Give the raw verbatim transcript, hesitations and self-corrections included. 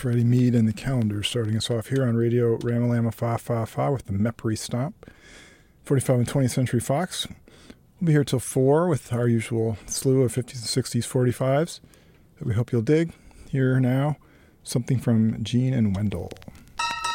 Freddie Mead and the Calendars starting us off here on Radio Ramalama Fa Fa Fa with the Mepri Stomp. forty-five and twentieth Century Fox. We'll be here till four with our usual slew of fifties and sixties forty-fives that we hope you'll dig. Here now, something from Gene and Wendell.